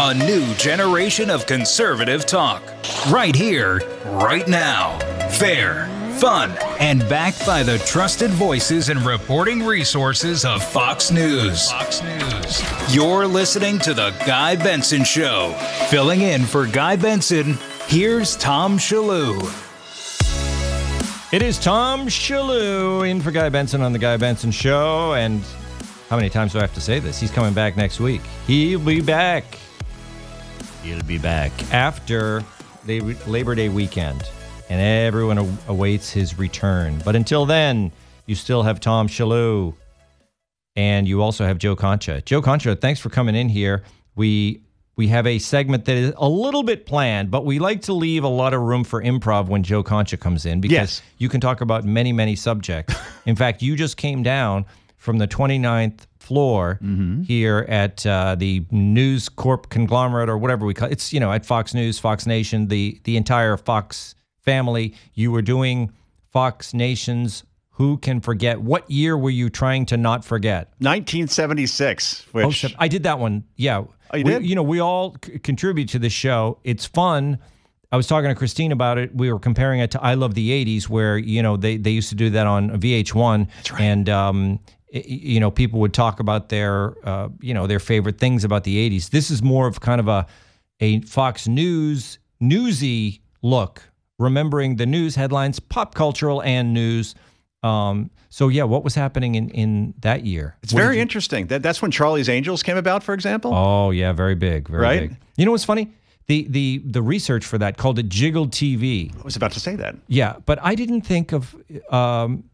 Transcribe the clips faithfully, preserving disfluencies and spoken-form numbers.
A new generation of conservative talk. Right here, right now. Fair, fun, and backed by the trusted voices and reporting resources of Fox News. Fox News. You're listening to The Guy Benson Show. Filling in for Guy Benson, here's Tom Shillue. It is Tom Shillue in for Guy Benson on The Guy Benson Show. And how many times do I have to say this? He's coming back next week. He'll be back. He'll be back after the Labor Day weekend. And everyone a- awaits his return. But until then, you still have Tom Shillue. And you also have Joe Concha. Joe Concha, thanks for coming in here. We we have a segment that is a little bit planned, but we like to leave a lot of room for improv when Joe Concha comes in, because yes. you can talk about many, many subjects. In fact, you just came down from the twenty-ninth floor mm-hmm. here at uh, the News Corp conglomerate, or whatever we call it. It's, you know, at Fox News, Fox Nation, the the entire Fox family. You were doing Fox Nation's Who Can Forget. What year were you trying to not forget? nineteen seventy-six. Which oh, I did that one. Yeah. Oh, you we, did? You know, we all c- contribute to this show. It's fun. I was talking to Christine about it. We were comparing it to I Love the eighties, where, you know, they, they used to do that on V H one. That's right. And, um, it, you know, people would talk about their, uh, you know, their favorite things about the eighties. This is more of kind of a, a Fox News, newsy look, remembering the news headlines, pop cultural and news. Um, so, yeah, what was happening in, in that year? It's What very did you- interesting. That That's when Charlie's Angels came about, for example. Oh, yeah, very big, very Right? big. You know what's funny? The the the research for that called it Jiggle T V. I was about to say that. Yeah, but I didn't think of um,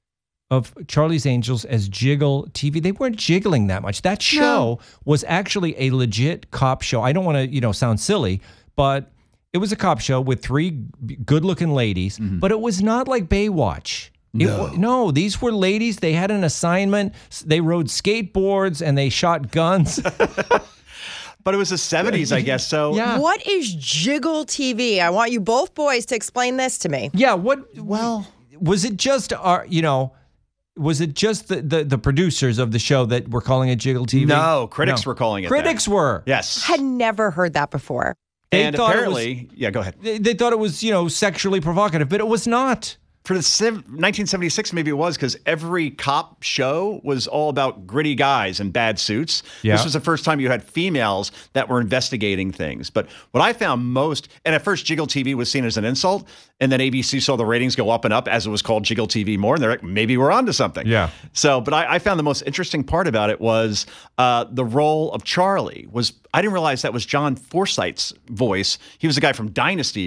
of Charlie's Angels as Jiggle T V. They weren't jiggling that much. That show No. was actually a legit cop show. I don't want to, you know, sound silly, but it was a cop show with three good-looking ladies, mm-hmm. but it was not like Baywatch. It, No. no, these were ladies. They had an assignment. They rode skateboards and they shot guns. But it was the seventies, I guess. So Yeah. What is Jiggle T V? I want you both boys to explain this to me. Yeah, what Well- was it just our, you know, was it just the, the, the producers of the show that were calling it Jiggle T V? No, critics were calling it that. Critics were. Yes. Had never heard that before. They and thought it apparently, yeah, go ahead. They, they thought it was, you know, sexually provocative, but it was not. For the sev- nineteen seventy-six, maybe it was, because every cop show was all about gritty guys in bad suits. Yeah. This was the first time you had females that were investigating things. But what I found most, and at first Jiggle T V was seen as an insult, and then A B C saw the ratings go up and up as it was called Jiggle T V more, and they're like, maybe we're onto something. Yeah. So, but I, I found the most interesting part about it was uh, the role of Charlie was, I didn't realize that was John Forsythe's voice. He was the guy from Dynasty.